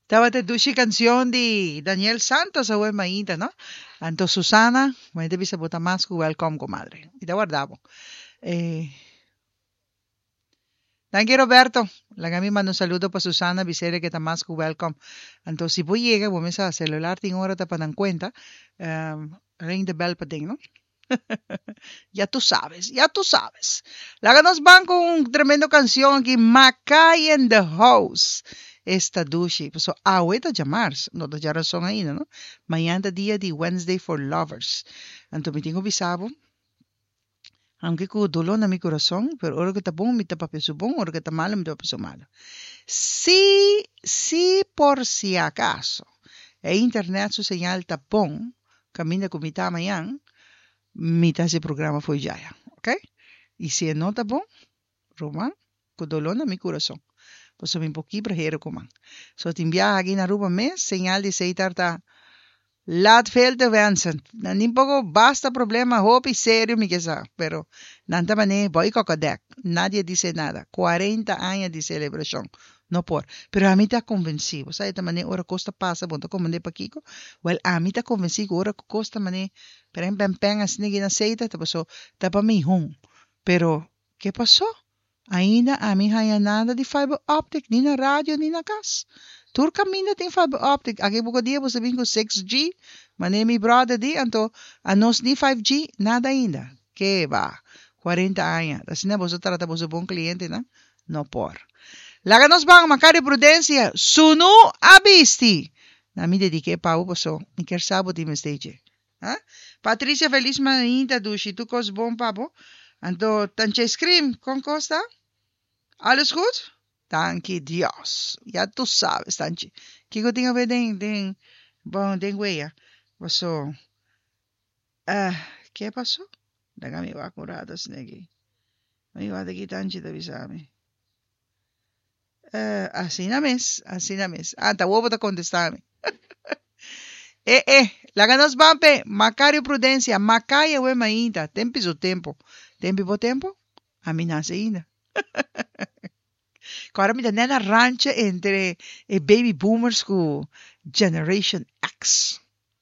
Estaba te dushi canción de Daniel Santos, a mainta, ¿no? Anto Susana, me debí se bota más que welcome, comadre. Y te guardamos. Eh, Thank you, Roberto. La que me manda un saludo para Susana, Vicere, que está más que welcome. Entonces, si voy llegar, vamos a celular, tengo ahora te dan cuenta. Ring the bell para ¿no? Ya tú sabes, ya tú sabes. La que nos van con un tremendo canción aquí, Macay in the House. Esta dushi. Pues, ahorita llamar, no te llaman son ahí, ¿no? Mañana día de Wednesday for Lovers. Entonces, me tengo visado. Aunque con dolor en mi corazón, pero ahora que está bom, me está papiando bom, ahora que está malo, me está papiando malo. Si por si acaso a internet su señal está bom, camina com mitad amanhã, mitad esse programa foi já, ok? E se não tá bom, Roman, com dolor no meu coração. Posso me um pouquinho para here coman. Só te enviar aqui na rua mês, señal de aceitar tá laat veel te wensen. Niet poco basta problema, hoop y serio, mi quesa. Pero, nanta mané, voy cocodec. Nadie dice nada. 40 años de celebración. No por. Pero a mí está convencido. ¿Sabes? De manera, ahora costa pasa, bonto como de paquico. Well, a mí está convencido. Ahora costa mané, pero en pen así que aceite, te pasó, te pa mi home. Pero, ¿qué pasó? Ainda a mí hay nada de fiber optic, ni na radio, ni na gas. Turca mina tem fiber optic. Aqui pouco dia você vem com 6G, mas nem mi brother di, então a nós ni 5G, nada ainda. Que va, 40 anos. Assim não você trata você bom cliente, né? Não por. Laga nos bang, Macari Prudência, sunu abisti. Na mi dediquei para o poso, me quer sabo di me stage. Ha? Patrícia Feliz Mainta dushi, tu cos bom pabo. Então, tanche scream, com costa? Alles goed? Danke Dios. Ya tú sabes, Tanchi. Que eu tenho a ver bom, den huella. Pasó. Ah, ¿qué pasó? Déjame va curada, snegi. Me iba de Tanchi de avisarme. Así na mes. Ah, ta huevo te contestarme. La ganas vampe, Macario Prudencia, Macaya we mainta, tempi su tempo. Tempi po tempo? A mí nace ainda. Agora me dá nela rancha entre baby boomers com Generation X.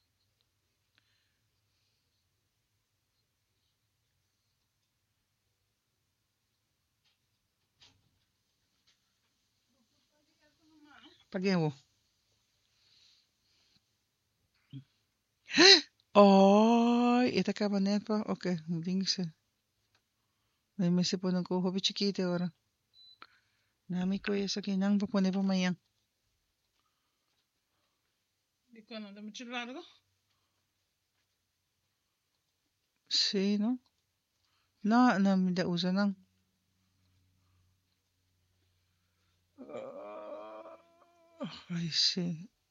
Paguei o. Ai, esta cabaneta, ok, dingse. May may sipunan ko, hobi chiquita ora. Nami ko isa kinang papone pa mayang. Di ko na, dami chulado ko? Sí, no? No, no, me da usa nang. Ay, sí.